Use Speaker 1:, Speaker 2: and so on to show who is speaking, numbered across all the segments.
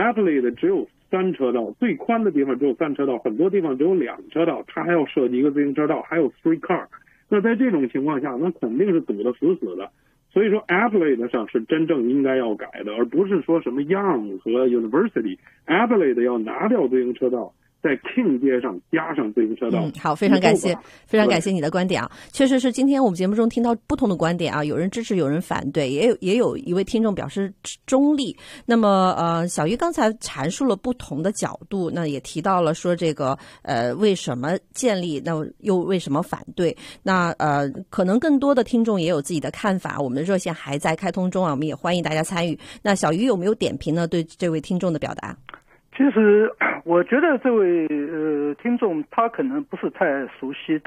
Speaker 1: Adelaide 只有3车道，最宽的地方只有3车道，很多地方只有2车道，它还要设计一个自行车道，还有 free car。那在这种情况下，那肯定是堵得死死的。所以说 Adelaide 上是真正应该要改的，而不是说什么 Young 和 University。Adelaide 要拿掉自行车道，在 King 街上加上自行车道。
Speaker 2: 好，非常感谢，非常感谢你的观点啊！确实是今天我们节目中听到不同的观点啊，有人支持，有人反对，也有一位听众表示中立。那么小鱼刚才阐述了不同的角度，那也提到了说这个为什么建立，那又为什么反对？那可能更多的听众也有自己的看法，我们的热线还在开通中啊，我们也欢迎大家参与。那小鱼有没有点评呢？对这位听众的表达？
Speaker 3: 其实我觉得这位听众他可能不是太熟悉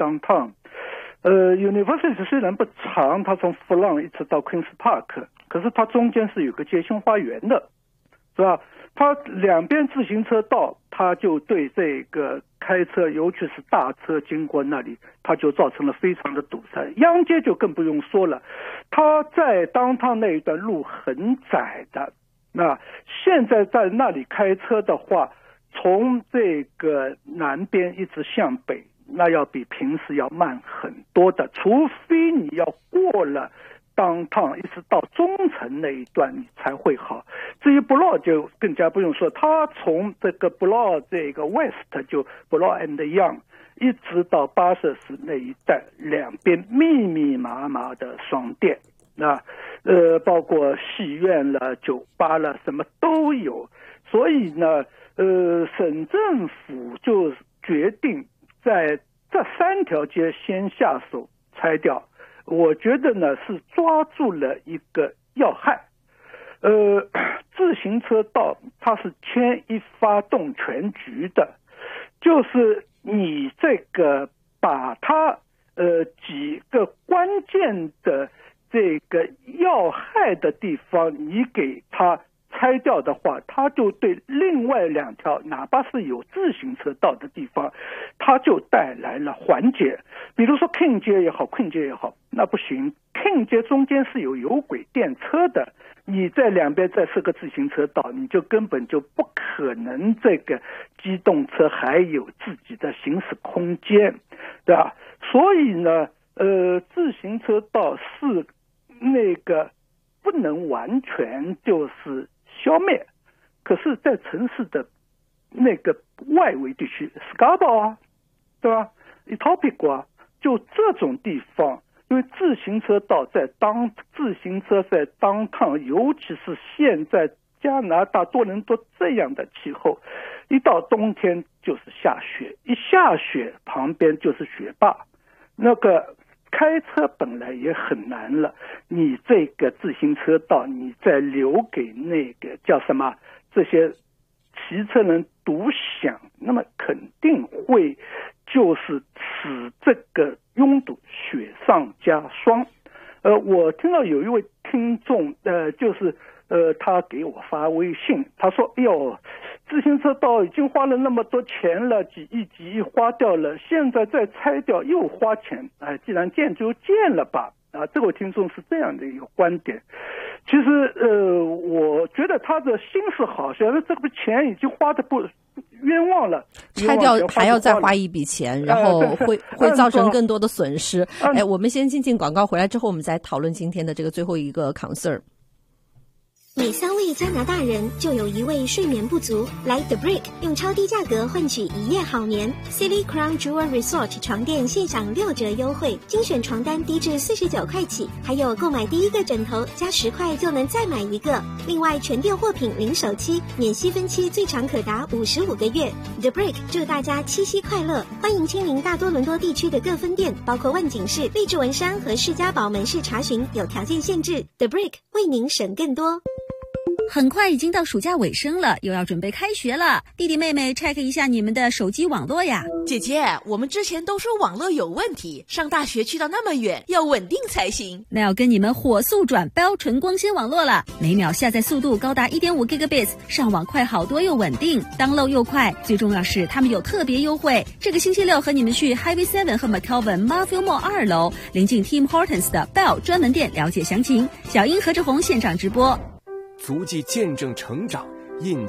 Speaker 3: downtown。University 虽然不长，它从弗朗一直到 Queen's Park， 可是它中间是有个街心花园的，是吧？它两边自行车道，它就对这个开车，尤其是大车经过那里，它就造成了非常的堵塞。央街就更不用说了，它在downtown那一段路很窄的。那现在在那里开车的话，从这个南边一直向北，那要比平时要慢很多的，除非你要过了downtown一直到中城那一段你才会好。至于 Bloor 就更加不用说，它从这个 Bloor 这个 West 就 Bloor and Young 一直到巴瑟斯那一带，两边密密麻麻的商店，包括戏院了、酒吧了，什么都有。所以呢，省政府就决定在这3条街先下手拆掉。我觉得呢是抓住了一个要害。自行车道它是牵一发动全局的，就是你这个把它几个关键的这个要害的地方你给它拆掉的话，它就对另外2条哪怕是有自行车道的地方，它就带来了缓解。比如说 King 街也好 Queen 街也好，那不行， King 街中间是有轨电车的，你在两边再设个自行车道，你就根本就不可能这个机动车还有自己的行驶空间，对吧？所以呢自行车道是那个不能完全就是消灭，可是在城市的那个外围地区 Scarborough 啊，对吧？ Etobicoke 啊，就这种地方，因为自行车在downtown，尤其是现在加拿大多伦多这样的气候，一到冬天就是下雪，一下雪旁边就是雪坝，那个开车本来也很难了，你这个自行车道你再留给那个叫什么这些骑车人独享，那么肯定会就是使这个拥堵雪上加霜。我听到有一位听众就是他给我发微信，他说哎呦，自行车道已经花了那么多钱了，几亿花掉了，现在再拆掉又花钱，既然建就建了吧。这位听众是这样的一个观点。其实我觉得他的心是好，想这个钱已经花的不冤枉了，
Speaker 2: 拆掉还要再花一笔钱，然后会造成更多的损失。我们先进广告，回来之后我们再讨论今天的这个最后一个 concern。
Speaker 4: 每3位加拿大人就有1位睡眠不足，来 The Break 用超低价格换取1夜好眠。City Crown Jewel Resort 床垫现享6折优惠，精选床单低至49块起，还有购买第一个枕头加10块就能再买1个。另外全店货品零首期，免息分期，最长可达55个月。The Break 祝大家七夕快乐！欢迎亲临大多伦多地区的各分店，包括万景市、荔枝文山和士嘉堡门市查询，有条件限制。The Break 为您省更多。
Speaker 5: 很快已经到暑假尾声了，又要准备开学了，弟弟妹妹 check 一下你们的手机网络呀。
Speaker 6: 姐姐，我们之前都说网络有问题，上大学去到那么远，要稳定才行。
Speaker 5: 那要跟你们火速转标纯光纤网络了，每秒下载速度高达 1.5 Gigabits， 上网快好多又稳定， download 又快，最重要是他们有特别优惠。这个星期六和你们去 Highway 7和 McKelvin Marfil Mall 2楼，临近 Tim Hortons 的 Bell 专门店了解详情。小英何志宏现场直播。
Speaker 7: 足迹见证成长，印